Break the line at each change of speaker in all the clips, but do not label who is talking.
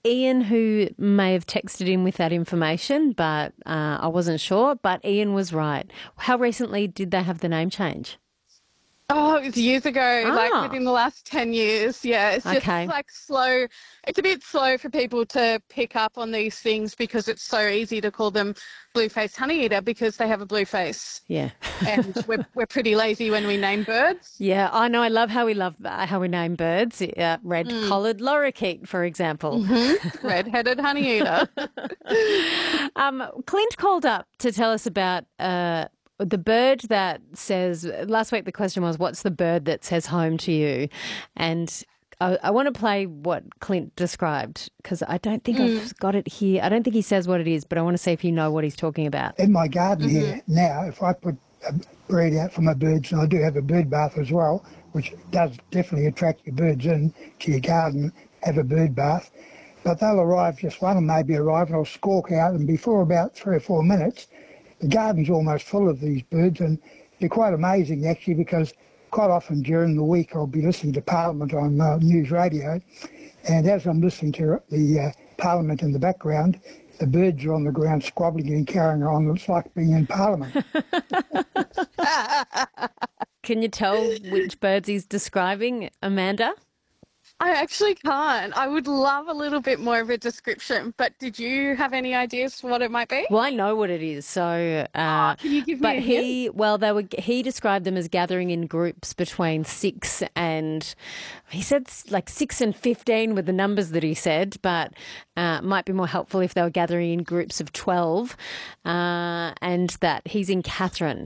Ian who may have texted in with that information, but I wasn't sure. But Ian was right. How recently did they have the name change?
Oh, it was years ago, like
Ah,
within the last 10 years. Yeah, it's just
okay.
like slow. It's a bit slow for people to pick up on these things because it's so easy to call them blue-faced honeyeater because they have a blue face.
Yeah.
And we're pretty lazy when we name birds.
Yeah, I know. I love how we name birds.
Mm.
Red-collared lorikeet, for example.
Red-headed honeyeater.
Clint called up to tell us about the bird that says, last week the question was, what's the bird that says home to you? And I want to play what Clint described because I don't think I've got it here. I don't think he says what it is, but I want to see if you know what he's talking about.
In my garden here now, if I put a breed out for my birds, and I do have a bird bath as well, which does definitely attract your birds in to your garden, have a bird bath. But they'll arrive, just one will maybe arrive, and I'll squawk out, and before about 3 or 4 minutes, the garden's almost full of these birds, and they're quite amazing actually because quite often during the week I'll be listening to Parliament on news radio, and as I'm listening to the Parliament in the background, the birds are on the ground squabbling and carrying on. It's like being in Parliament.
Can you tell which birds he's describing, Amanda?
I actually can't. I would love a little bit more of a description, but did you have any ideas for what it might be?
Well, I know what it is. So,
Can you give me
but
a hint?
he described them as gathering in groups between 6 and, he said like 6 and 15 were the numbers that he said, but might be more helpful if they were gathering in groups of 12, and that he's in Catherine.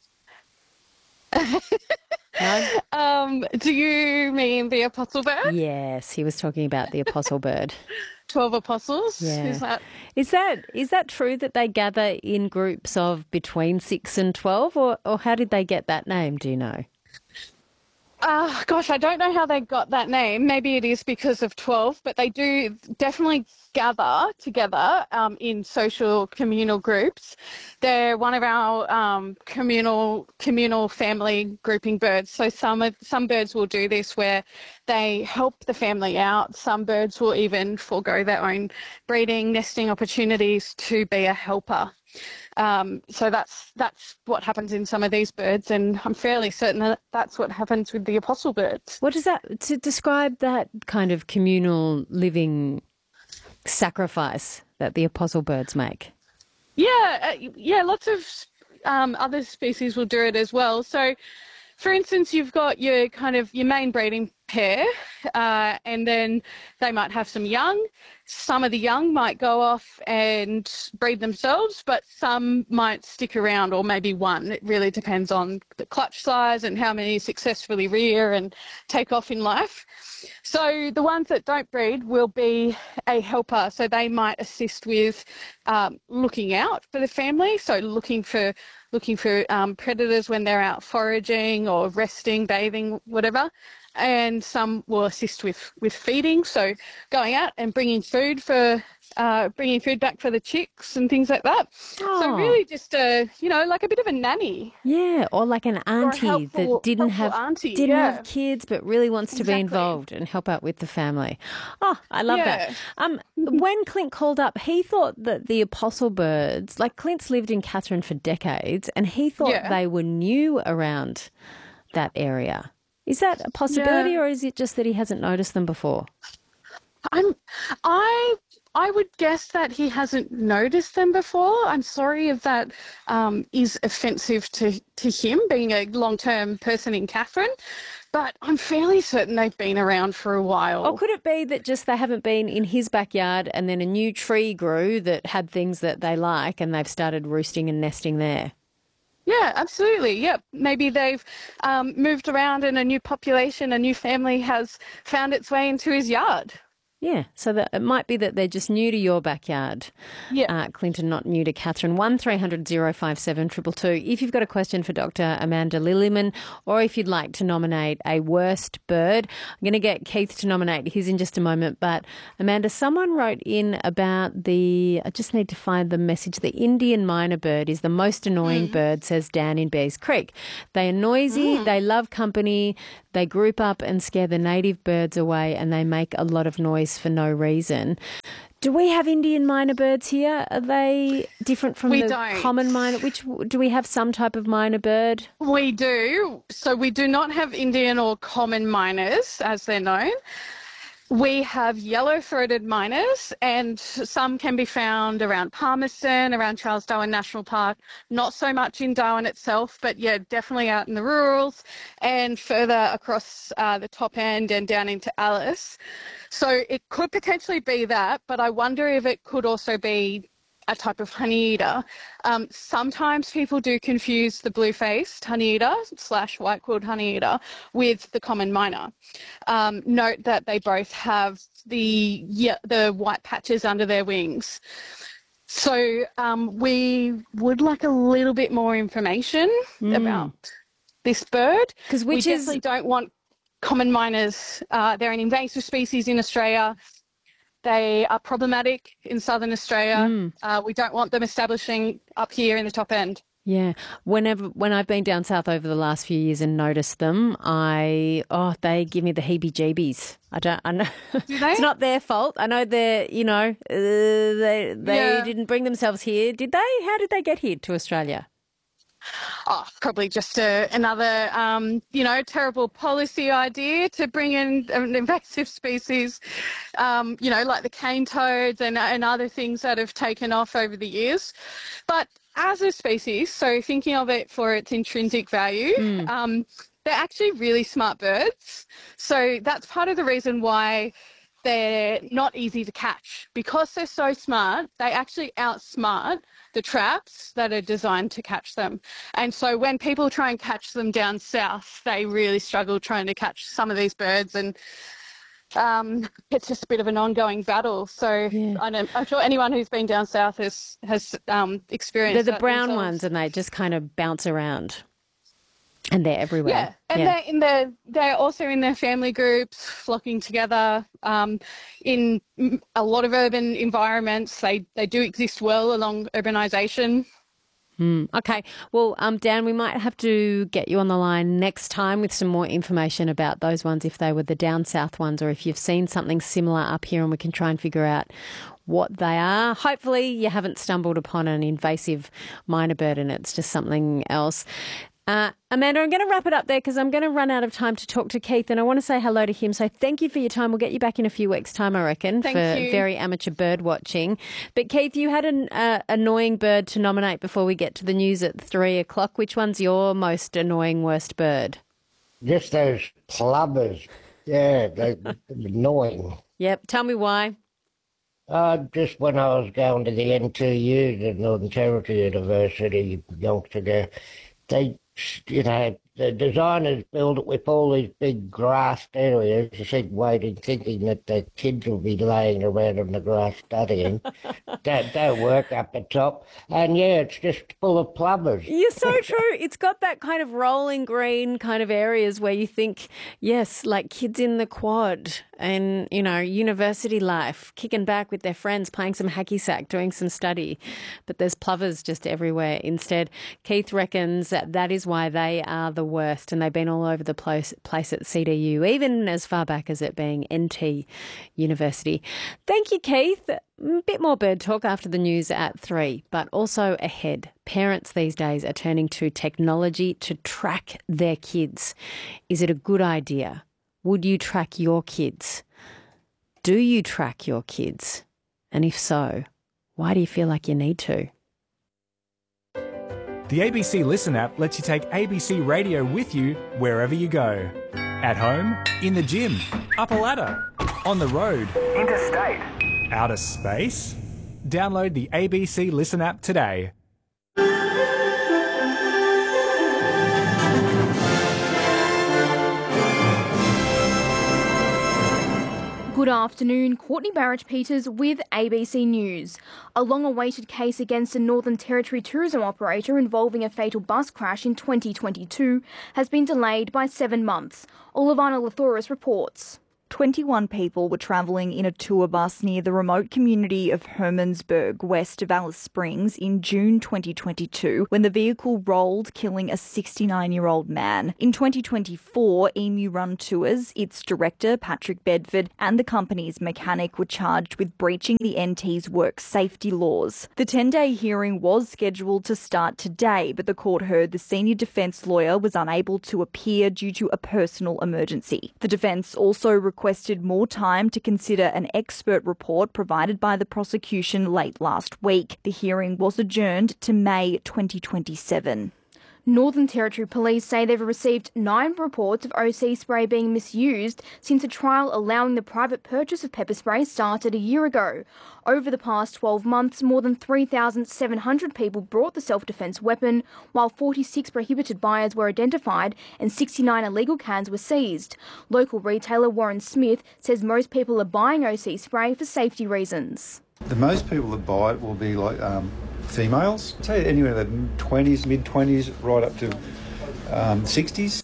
No?
Do you mean the apostle bird?
Yes, he was talking about the apostle bird.
12 apostles?
Yeah.
Is that
Is that true that they gather in groups of between 6 and 12, or how did they get that name, do you know?
Gosh, I don't know how they got that name. Maybe it is because of 12, but they do definitely gather together in social communal groups. They're one of our communal family grouping birds. So some birds will do this where they help the family out. Some birds will even forego their own breeding, nesting opportunities to be a helper. So that's what happens in some of these birds, and I'm fairly certain that that's what happens with the apostle birds.
What is that, to describe that kind of communal living sacrifice that the apostle birds make?
Yeah, lots of other species will do it as well. So, for instance, you've got your main breeding pair, and then they might have some young. Some of the young might go off and breed themselves, but some might stick around, or maybe one. It really depends on the clutch size and how many successfully rear and take off in life. So the ones that don't breed will be a helper. So they might assist with looking out for the family, so looking for predators when they're out foraging or resting, bathing, whatever. And some will assist with feeding, so going out and bringing food back for the chicks and things like that.
Oh.
So really just like a bit of a nanny.
Yeah, or like an auntie that didn't have kids but really wants to be involved and help out with the family. Oh, I love that. When Clint called up, he thought that the apostle birds, like Clint's lived in Catherine for decades, and he thought they were new around that area. Is that a possibility, or is it just that he hasn't noticed them before?
I would guess that he hasn't noticed them before. I'm sorry if that is offensive to him, being a long-term person in Catherine, but I'm fairly certain they've been around for a while.
Or could it be that just they haven't been in his backyard and then a new tree grew that had things that they like and they've started roosting and nesting there?
Yeah, absolutely. Yep. Maybe they've moved around and a new population, a new family has found its way into his yard.
Yeah, so that it might be that they're just new to your backyard.
Yeah.
Clinton, not new to Catherine. 1300 057 222. If you've got a question for Dr. Amanda Lilliman, or if you'd like to nominate a worst bird, I'm going to get Keith to nominate his in just a moment. But Amanda, someone wrote in about I just need to find the message. The Indian myna bird is the most annoying bird, says Dan in Bears Creek. They are noisy, they love company, they group up and scare the native birds away, and they make a lot of noise place for no reason. Do we have Indian myna birds here? Are they different from common myna? Do we have some type of myna bird?
We do. So we do not have Indian or common mynas, as they're known. We have yellow-throated mynas, and some can be found around Palmerston, around Charles Darwin National Park, not so much in Darwin itself, but yeah, definitely out in the rurals and further across the top end and down into Alice. So it could potentially be that, but I wonder if it could also be a type of honeyeater. Sometimes people do confuse the blue-faced honeyeater / white-quilled honeyeater with the common myna. Note that they both have the white patches under their wings. So we would like a little bit more information about this bird.
Because
we definitely don't want common mynas. They're an invasive species in Australia. They are problematic in southern Australia. We don't want them establishing up here in the top end.
Yeah. When I've been down south over the last few years and noticed them, they give me the heebie-jeebies. I know.
Do they?
It's not their fault. I know they didn't bring themselves here, did they? How did they get here to Australia?
Oh, probably just another, terrible policy idea to bring in an invasive species, like the cane toads and other things that have taken off over the years. But as a species, so thinking of it for its intrinsic value, they're actually really smart birds. So that's part of the reason why they're not easy to catch. Because they're so smart, they actually outsmart the traps that are designed to catch them. And so when people try and catch them down south, they really struggle trying to catch some of these birds, and it's just a bit of an ongoing battle. So yeah. I'm sure anyone who's been down south has experienced
They're the
that
brown
themselves.
ones, and they just kind of bounce around. And they're everywhere.
Yeah, and they're also in their family groups, flocking together. In a lot of urban environments, they do exist well along urbanisation.
Okay. Well, Dan, we might have to get you on the line next time with some more information about those ones, if they were the down south ones, or if you've seen something similar up here, and we can try and figure out what they are. Hopefully you haven't stumbled upon an invasive myna bird and it's just something else. Amanda, I'm going to wrap it up there because I'm going to run out of time to talk to Keith, and I want to say hello to him. So thank you for your time. We'll get you back in a few weeks' time, I reckon, for very amateur bird watching. But Keith, you had an annoying bird to nominate before we get to the news at 3:00. Which one's your most annoying worst bird?
Just those plovers. Yeah, they're annoying.
Yep. Tell me why.
Just when I was going to the NTU, the Northern Territory University, youngster there, the designers build it with all these big grassed areas. You said waiting, thinking that the kids will be laying around on the grass studying. Don't work up the top. And yeah, it's just full of plovers.
You're so true. It's got that kind of rolling green kind of areas where you think, yes, like kids in the quad and, university life, kicking back with their friends, playing some hacky sack, doing some study. But there's plovers just everywhere instead. Keith reckons that is why they are the worst, and they've been all over the place at CDU, even as far back as it being NT University. Thank you, Keith. A bit more bird talk after the news at 3, but also ahead. Parents these days are turning to technology to track their kids. Is it a good idea? Would you track your kids? Do you track your kids? And if so, why do you feel like you need to?
The ABC Listen app lets you take ABC Radio with you wherever you go. At home, in the gym, up a ladder, on the road, interstate, outer space. Download the ABC Listen app today.
Good afternoon, Courtney Barrett-Peters with ABC News. A long-awaited case against a Northern Territory tourism operator involving a fatal bus crash in 2022 has been delayed by 7 months. Olivana Lathoris reports.
21 people were travelling in a tour bus near the remote community of Hermansburg, west of Alice Springs, in June 2022 when the vehicle rolled, killing a 69-year-old man. In 2024, Emu Run Tours, its director, Patrick Bedford, and the company's mechanic were charged with breaching the NT's work safety laws. The 10-day hearing was scheduled to start today, but the court heard the senior defence lawyer was unable to appear due to a personal emergency. The defence also requested more time to consider an expert report provided by the prosecution late last week. The hearing was adjourned to May 2027.
Northern Territory Police say they've received 9 reports of OC spray being misused since a trial allowing the private purchase of pepper spray started a year ago. Over the past 12 months, more than 3,700 people bought the self-defence weapon, while 46 prohibited buyers were identified and 69 illegal cans were seized. Local retailer Warren Smith says most people are buying OC spray for safety reasons.
The most people that buy it will be like females, I'd say anywhere in the 20s, mid-20s, right up to 60s.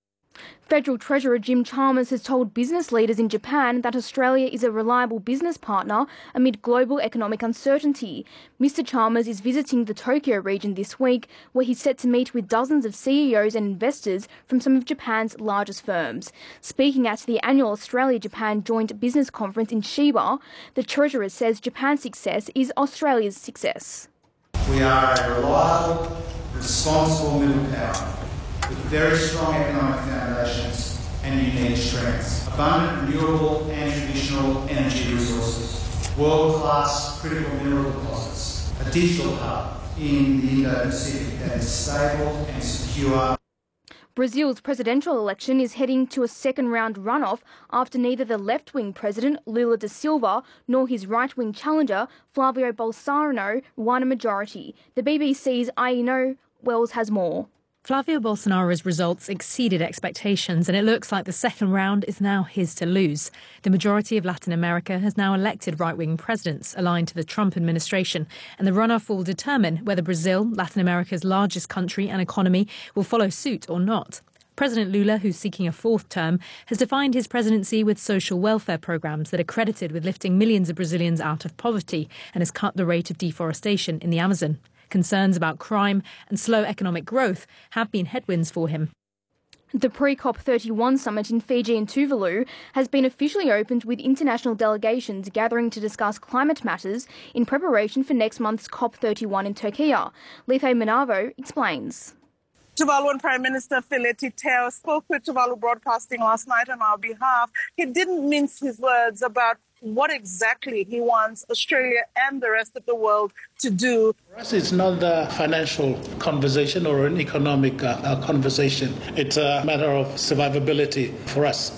Federal Treasurer Jim Chalmers has told business leaders in Japan that Australia is a reliable business partner amid global economic uncertainty. Mr Chalmers is visiting the Tokyo region this week, where he's set to meet with dozens of CEOs and investors from some of Japan's largest firms. Speaking at the annual Australia-Japan Joint Business Conference in Shiba, the Treasurer says Japan's success is Australia's success.
We are a reliable, responsible middle power with very strong economic foundations and unique strengths, abundant renewable and traditional energy resources, world-class critical mineral deposits, a digital hub in the Indo-Pacific that is stable and secure.
Brazil's presidential election is heading to a second-round runoff after neither the left-wing president, Lula da Silva, nor his right-wing challenger, Flavio Bolsonaro, won a majority. The BBC's Aino Wells has more.
Flavio Bolsonaro's results exceeded expectations, and it looks like the second round is now his to lose. The majority of Latin America has now elected right-wing presidents aligned to the Trump administration, and the runoff will determine whether Brazil, Latin America's largest country and economy, will follow suit or not. President Lula, who's seeking a 4th term, has defined his presidency with social welfare programs that are credited with lifting millions of Brazilians out of poverty and has cut the rate of deforestation in the Amazon. Concerns about crime and slow economic growth have been headwinds for him.
The pre-COP31 summit in Fiji and Tuvalu has been officially opened with international delegations gathering to discuss climate matters in preparation for next month's COP31 in Turkey. Lethe Manavo explains.
Tuvaluan Prime Minister Fileti Teo spoke with Tuvalu Broadcasting last night on our behalf. He didn't mince his words about what exactly he wants Australia and the rest of the world to do.
For us, it's not a financial conversation or an economic conversation. It's a matter of survivability for us.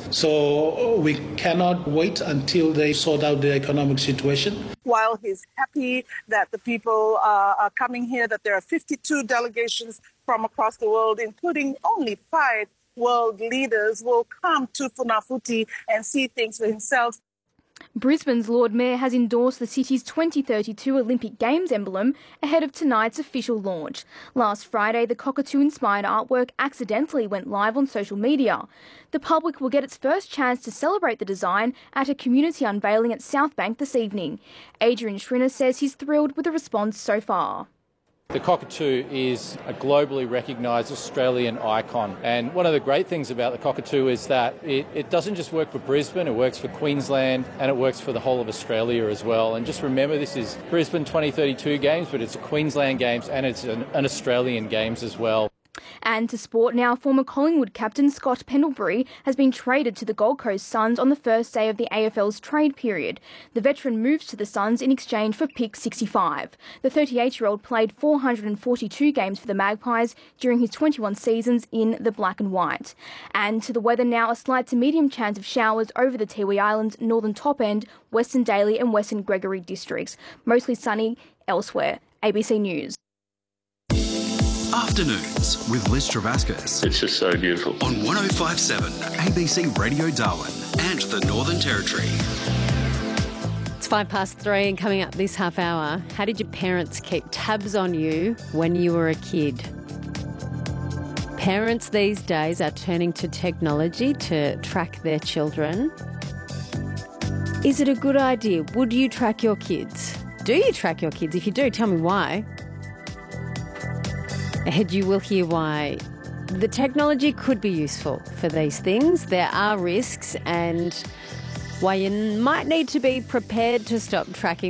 So we cannot wait until they sort out the economic situation.
While he's happy that the people are coming here, that there are 52 delegations from across the world, including only 5 world leaders, will come to Funafuti and see things for themselves.
Brisbane's Lord Mayor has endorsed the city's 2032 Olympic Games emblem ahead of tonight's official launch. Last Friday, the cockatoo-inspired artwork accidentally went live on social media. The public will get its first chance to celebrate the design at a community unveiling at Southbank this evening. Adrian Schrinner says he's thrilled with the response so far.
The cockatoo is a globally recognised Australian icon, and one of the great things about the cockatoo is that it doesn't just work for Brisbane, it works for Queensland and it works for the whole of Australia as well. And just remember, this is Brisbane 2032 Games, but it's a Queensland Games and it's an Australian Games as well.
And to sport now, former Collingwood captain Scott Pendlebury has been traded to the Gold Coast Suns on the first day of the AFL's trade period. The veteran moves to the Suns in exchange for pick 65. The 38-year-old played 442 games for the Magpies during his 21 seasons in the black and white. And to the weather now, a slight to medium chance of showers over the Tiwi Islands, Northern Top End, Western Daly and Western Gregory districts. Mostly sunny elsewhere. ABC News.
Afternoons with Liz Travascus.
It's just so beautiful.
On 105.7 ABC Radio Darwin and the Northern Territory.
It's 3:05 and coming up this half hour, how did your parents keep tabs on you when you were a kid? Parents these days are turning to technology to track their children. Is it a good idea? Would you track your kids? Do you track your kids? If you do, tell me why. Ahead you will hear why the technology could be useful for these things. There are risks and why you might need to be prepared to stop tracking